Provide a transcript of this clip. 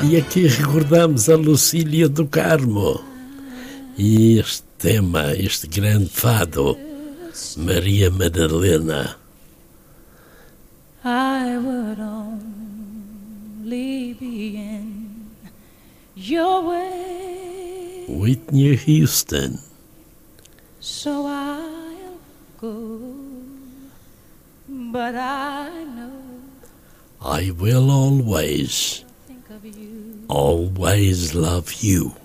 E aqui recordamos a Lucília do Carmo. E este tema, este grande fado, Maria Madalena. I would only be in your way. Whitney Houston. So I'll go, but I know I will always think of you. love you.